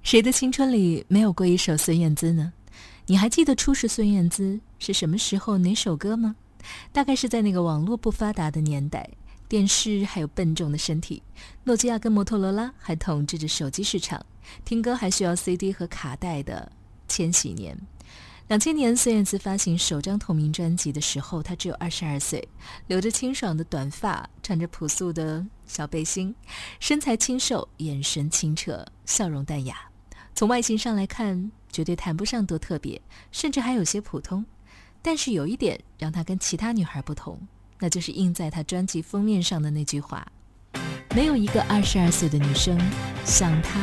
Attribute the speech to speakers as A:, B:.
A: 谁的青春里没有过一首孙燕姿呢？你还记得初识孙燕姿是什么时候哪首歌吗？大概是在那个网络不发达的年代，电视还有笨重的身体，诺基亚跟摩托罗拉还统治着手机市场，听歌还需要 CD 和卡带的千禧年。2000年孙燕姿发行首张同名专辑的时候，她只有22岁，留着清爽的短发，穿着朴素的小背心，身材清瘦，眼神清澈，笑容淡雅。从外形上来看，绝对谈不上多特别，甚至还有些普通。但是有一点让她跟其他女孩不同，那就是印在她专辑封面上的那句话：没有一个22岁的女生像她